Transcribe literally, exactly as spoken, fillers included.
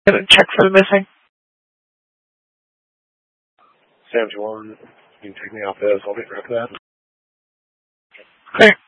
and check for the missing. Sam, do you want, you can take me off this. I'll get rid of that. Okay.